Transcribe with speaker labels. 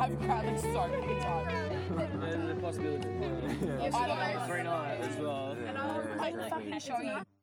Speaker 1: I've cried like so many times.
Speaker 2: There's a possibility.
Speaker 1: I don't know.
Speaker 2: Every night as well.
Speaker 1: I can fucking show you.